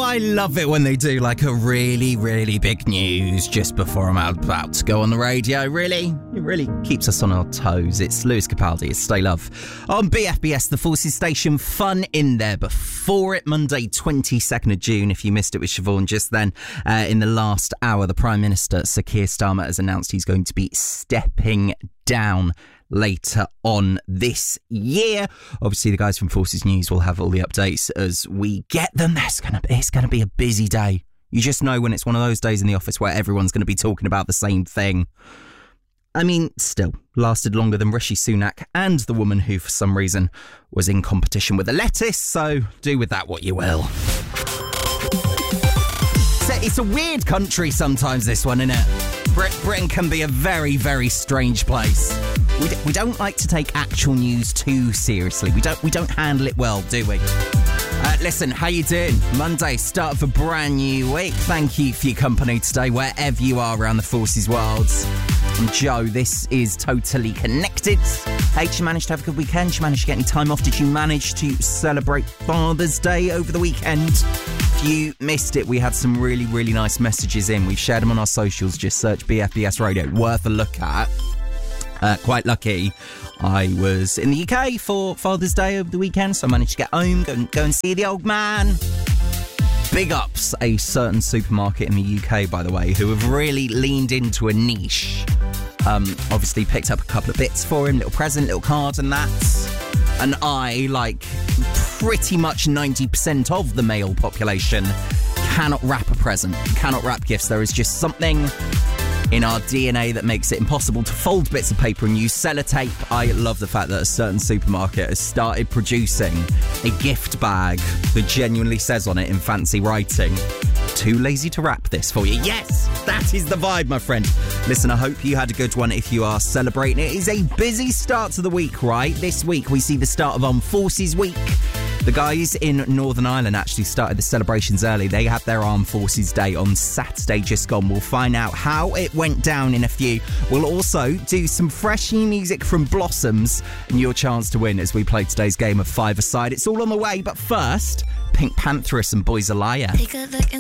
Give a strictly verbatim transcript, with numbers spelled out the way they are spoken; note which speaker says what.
Speaker 1: I love it when they do like a really, really big news just before I'm about to go on the radio. Really, it really keeps us on our toes. It's Lewis Capaldi, it's Stay Love. On B F B S, the Forces Station, fun in there before it, Monday twenty-second of June. If you missed it with Siobhan just then, uh, in the last hour, the Prime Minister, Sir Keir Starmer, has announced he's going to be stepping down later on this year. Obviously, the guys from Forces News will have all the updates as we get them. There's gonna be, it's going to be a busy day. You just know when it's one of those days in the office where everyone's going to be talking about the same thing. I mean, still, lasted longer than Rishi Sunak and the woman who, for some reason, was in competition with a lettuce, so do with that what you will. It's a weird country sometimes, this one, isn't it? Brit- Britain can be a very, very strange place. We, d- we don't like to take actual news too seriously. We don't we don't handle it well, do we? Uh, listen, how you doing? Monday, start of a brand new week. Thank you for your company today, wherever you are around the Forces world. I'm Joe. This is Totally Connected. Hey, did you manage to have a good weekend? Did you manage to get any time off? Did you manage to celebrate Father's Day over the weekend? If you missed it, we had some really, really nice messages in. We've shared them on our socials. Just search B F B S Radio. Worth a look at. Uh, quite lucky. I was in the U K for Father's Day over the weekend, so I managed to get home, go and, go and see the old man. Big ups a certain supermarket in the U K, by the way, who have really leaned into a niche. Um, obviously picked up a couple of bits for him, little present, little card and that. And I, like pretty much ninety percent of the male population, cannot wrap a present, cannot wrap gifts. There is just something in our D N A that makes it impossible to fold bits of paper and use sellotape. I love the fact that a certain supermarket has started producing a gift bag that genuinely says on it in fancy writing, "Too lazy to wrap this for you." Yes, that is the vibe, my friend. Listen, I hope you had a good one if you are celebrating. It is a busy start to the week, right? This week we see the start of Armed Forces Week. The guys in Northern Ireland actually started the celebrations early. They had their Armed Forces Day on Saturday just gone. We'll find out how it went down in a few. We'll also do some fresh new music from Blossoms and your chance to win as we play today's game of Five-A-Side. It's all on the way, but first, Pink Pantheress and Boys a Liar.